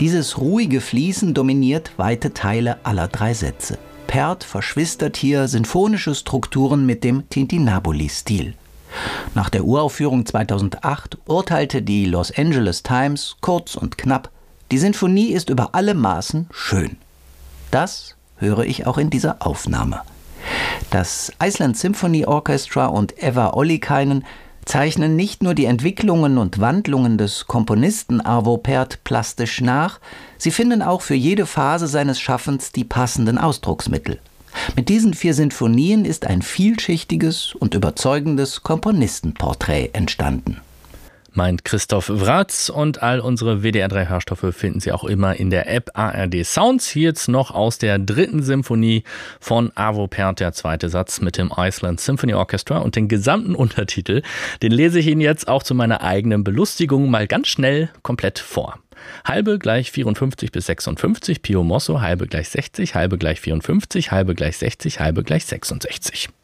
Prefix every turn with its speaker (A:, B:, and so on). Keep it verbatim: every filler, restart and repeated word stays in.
A: Dieses ruhige Fließen dominiert weite Teile aller drei Sätze. Pärt verschwistert hier sinfonische Strukturen mit dem Tintinnabuli-Stil. Nach der Uraufführung zweitausendacht urteilte die Los Angeles Times kurz und knapp: Die Sinfonie ist über alle Maßen schön. Das höre ich auch in dieser Aufnahme. Das Iceland Symphony Orchestra und Eva Ollikainen zeichnen nicht nur die Entwicklungen und Wandlungen des Komponisten Arvo Pärt plastisch nach, sie finden auch für jede Phase seines Schaffens die passenden Ausdrucksmittel. Mit diesen vier Sinfonien ist ein vielschichtiges und überzeugendes Komponistenporträt entstanden.
B: Meint Christoph Wratz, und all unsere W D R drei Hörstoffe finden Sie auch immer in der App A R D Sounds. Hier jetzt noch aus der dritten Symphonie von Arvo Pärt, der zweite Satz mit dem Iceland Symphony Orchestra, und den gesamten Untertitel, den lese ich Ihnen jetzt auch zu meiner eigenen Belustigung mal ganz schnell komplett vor. Halbe gleich vierundfünfzig bis sechsundfünfzig, Pio Mosso, halbe gleich sechzig, halbe gleich vierundfünfzig, halbe gleich sechzig, halbe gleich sechsundsechzig.